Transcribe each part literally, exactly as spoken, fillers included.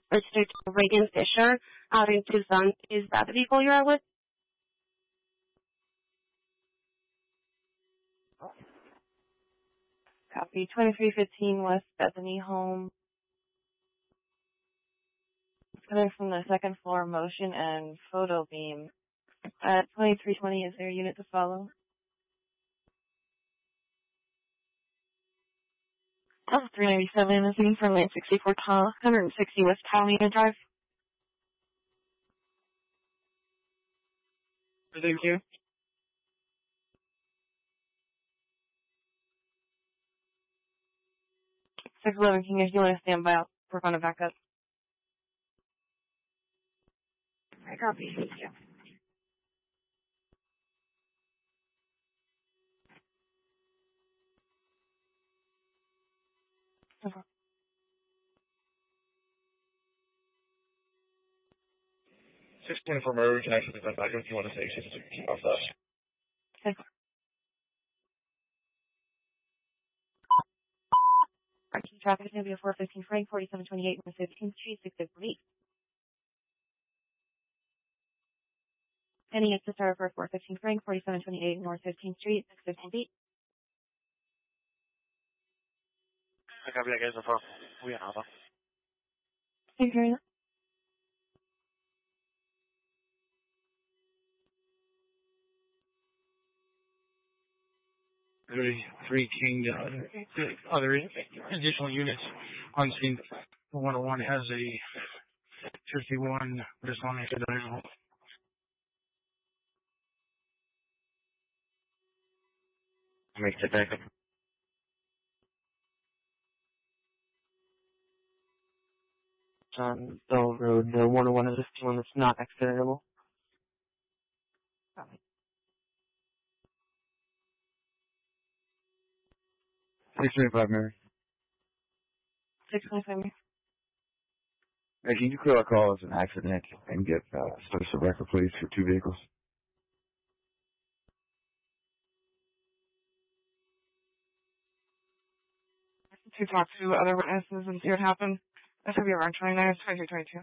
Registered to Reagan Fisher out in Tucson. Is that the vehicle you're out with? Copy. twenty-three fifteen West Bethany home. It's coming from the second floor, motion and photo beam. At twenty-three twenty, is there a unit to follow? Oh, three ninety-seven is in from lane sixty-four, one hundred sixty West Talamina Drive. Thank you. six eleven King, if you want to stand by, I'll work on a backup. I copy. Thank you. Okay. six twenty-four Murray, can I actually get back if you want to say six off that? Okay. Traffic is going to be a four fifteen Frank, forty-seven twenty-eight North fifteenth Street, six six eight. Any exit start for four fifteen Frank, forty-seven twenty-eight North fifteenth Street, six six eight. I copy that, guys. No problem. We have Alpha. Thank you very much. Three King, uh, other additional units on scene. one oh one has a fifty-one dishonest diagonal. Make the backup. On Bell Road, the one oh one is the one that's not externable. six twenty-five, Mary. six twenty-five, Mary. Hey, can you clear our call as an accident and get uh, service of record, please, for two vehicles? To talk to other witnesses and see what happened. That should be around twenty-nine, twenty-two, twenty-two.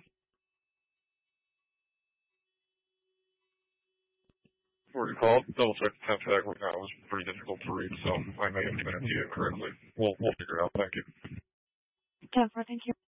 Before you called, double check the temp track. Right now it was pretty difficult to read, so I may have given it to you correctly. We'll, we'll figure it out. Thank you. ten four, thank you.